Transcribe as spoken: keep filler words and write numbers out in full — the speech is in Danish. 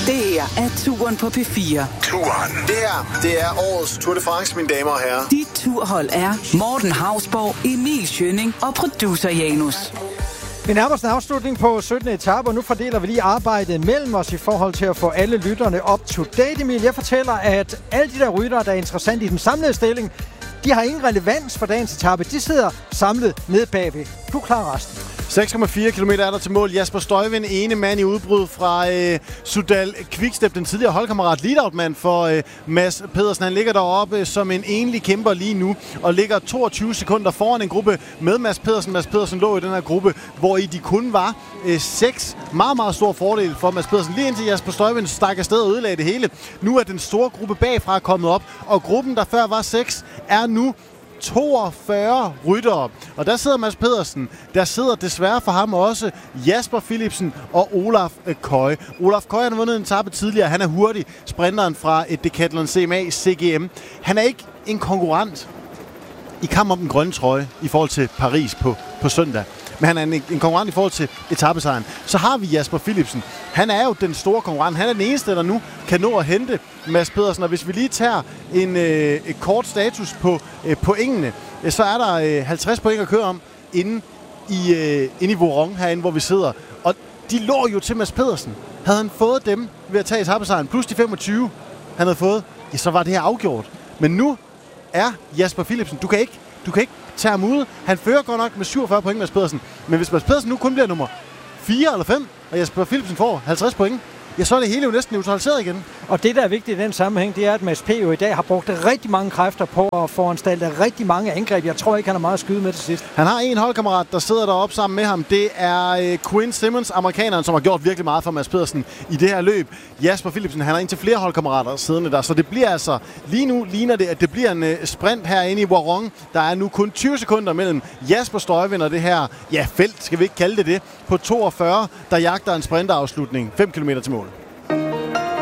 Det her er Turen på P fire. Turen. Det her, det er årets Tour de France, mine damer og herrer. Dit turhold er Morten Hausborg, Emil Schønning og producer Janus. Vi nærmer os en afslutning på syttende etape, og nu fordeler vi lige arbejdet mellem os i forhold til at få alle lytterne up to date. Emil, jeg fortæller, at alle de der ryttere, der er interessante i den samlede stilling, de har ingen relevans for dagens etape. De sidder samlet ned bagved. Du klarer resten. seks komma fire kilometer er der til mål. Jasper Stuyven, ene mand i udbrud fra øh, Sudal Quickstep, den tidligere holdkammerat, lead-out-mand for øh, Mads Pedersen. Han ligger deroppe som en enlig kæmper lige nu, og ligger toogtyve sekunder foran en gruppe med Mads Pedersen. Mads Pedersen lå i den her gruppe, hvor i de kun var øh, seks. Meget, meget stor fordel for Mads Pedersen. Lige indtil Jasper Stuyven stak afsted og ødelagde det hele. Nu er den store gruppe bagfra kommet op, og gruppen, der før var seks, er nu toogfyrre ryttere. Og der sidder Mads Pedersen. Der sidder desværre for ham også Jasper Philipsen og Olaf Koy. Olaf Koy har vundet en etape tidligere. Han er hurtig. Sprinteren fra et Decathlon C M A C G M. Han er ikke en konkurrent i kamp om den grønne trøje i forhold til Paris på, på søndag. Men han er en, en konkurrent i forhold til etapesejren. Så har vi Jasper Philipsen. Han er jo den store konkurrent. Han er den eneste, der nu kan nå at hente Mads Pedersen. Og hvis vi lige tager en øh, et kort status på øh, pointene, øh, så er der øh, halvtreds point at køre om inde i, øh, inde i Vorong herinde, hvor vi sidder. Og de lå jo til Mads Pedersen. Havde han fået dem ved at tage etapesejren, plus de femogtyve, han havde fået, ja, så var det her afgjort. Men nu er Jasper Philipsen, du kan ikke, du kan ikke tage ham ude. Han fører godt nok med syvogfyrre point, Mads Pedersen. Men hvis Mads Pedersen nu kun bliver nummer fire eller fem, og Jasper Philipsen får halvtreds point, ja, så er det hele jo næsten neutraliseret igen. Og det, der er vigtigt i den sammenhæng, det er, at Mads P. jo i dag har brugt rigtig mange kræfter på at foranstalte rigtig mange angreb. Jeg tror ikke, han har meget at skyde med til sidst. Han har en holdkammerat, der sidder deroppe sammen med ham. Det er øh, Quinn Simmons, amerikaneren, som har gjort virkelig meget for Mads Pedersen i det her løb. Jasper Philipsen, han har indtil flere holdkammerater siddende der, så det bliver altså, lige nu ligner det, at det bliver en øh, sprint herinde i Vorong. Der er nu kun tyve sekunder mellem Jasper Stuyven og det her, ja, felt, skal vi ikke kalde det det, på toogfyrre, der jagter en sprinterafslutning fem kilometer til mål.